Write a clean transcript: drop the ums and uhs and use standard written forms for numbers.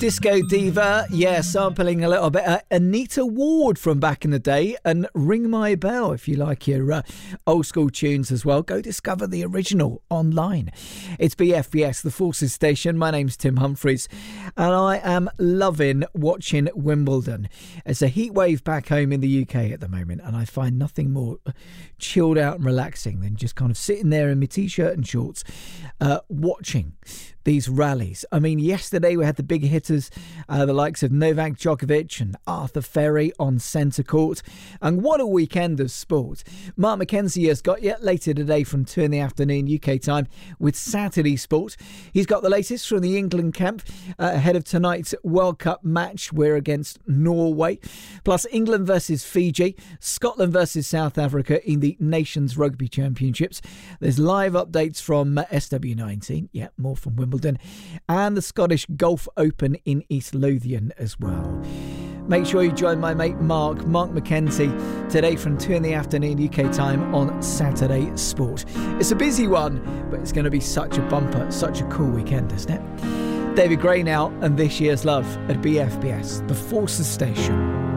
Disco diva, yeah, sampling a little bit. Anita Ward from back in the day, and Ring My Bell if you like your old school tunes as well. Go discover the original online. It's BFBS, the Forces Station. My name's Tim Humphreys, and I am loving watching Wimbledon. It's a heat wave back home in the UK at the moment, and I find nothing more chilled out and relaxing than just kind of sitting there in my t-shirt and shorts watching these rallies. I mean, yesterday we had the big hitters, the likes of Novak Djokovic and Arthur Ferry on centre court. And what a weekend of sport. Mark Mackenzie has got you later today from 2 in the afternoon UK time with Saturday Sport. He's got the latest from the England camp ahead of tonight's World Cup match. We're against Norway. Plus England versus Fiji, Scotland versus South Africa in the Nations Rugby Championships. There's live updates from SW19. Yeah, more from Wimbledon. And the Scottish Golf Open in East Lothian as well. Make sure you join my mate Mark Mackenzie, today from 2 in the afternoon UK time on Saturday Sport. It's a busy one, but it's going to be such a bumper, such a cool weekend, isn't it? David Gray now, and This Year's Love at BFBS, the Forces Station.